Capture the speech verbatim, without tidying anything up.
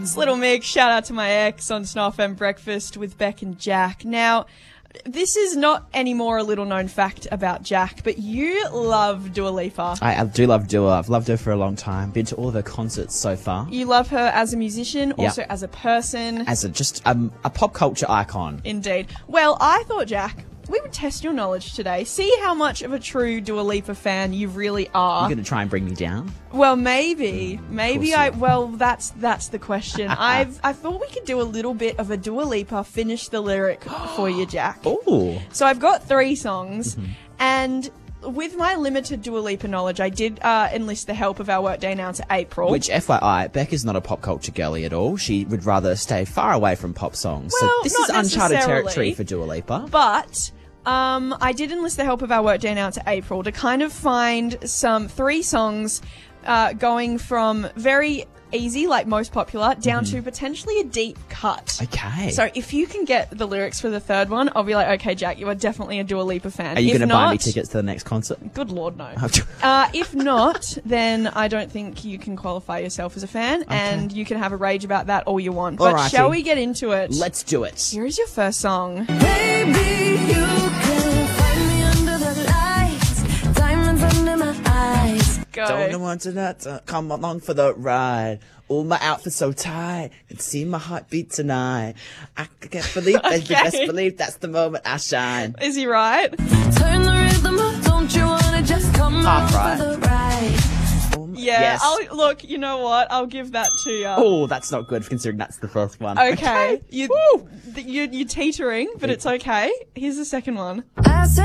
It's Little Mix. Shout out to my ex on Snow F M Breakfast with Beck and Jack. Now, this is not any more a little known fact about Jack, but you love Dua Lipa. I, I do love Dua. I've loved her for a long time. Been to all of her concerts so far. You love her as a musician, Yeah. also as a person. As a just um, a pop culture icon. Indeed. Well, I thought, Jack, we would test your knowledge today. See how much of a true Dua Lipa fan you really are. You're going to try and bring me down? Well, maybe, maybe course I. you are. Well, that's that's the question. I've I thought we could do a little bit of a Dua Lipa finish the lyric for you, Jack. Ooh. So I've got three songs, Mm-hmm. and with my limited Dua Lipa knowledge, I did uh, enlist the help of our workday announcer April. Which, F Y I, Beck is not a pop culture girly at all. She would rather stay far away from pop songs. Well, so this is not uncharted necessarily. territory for Dua Lipa. But um, I did enlist the help of our workday announcer April to kind of find some three songs uh, going from very easy, like most popular, down to potentially a deep cut. Okay. So if you can get the lyrics for the third one, I'll be like, okay, Jack, you are definitely a Dua Lipa fan. Are you If going to buy me not- tickets to the next concert? Good Lord, no. uh, if not, then I don't think you can qualify yourself as a fan, and you can have a rage about that all you want. But Alrighty. shall we get into it? Let's do it. Here is your first song. Baby, you can find me under the lights, diamonds under my eyes. Go. Don't want to not to come along for the ride. All my outfits so tight. Can see my heartbeat tonight. I can't believe, baby, Okay. best believe that's the moment I shine. Is he right? Turn the rhythm up, don't you wanna just come Half along right. for the ride? Oh my- Yeah. Yes. I'll, look, you know what? I'll give that to you. Oh, that's not good considering that's the first one. Okay. You, th- you, you're teetering, but it's okay. Here's the second one. I said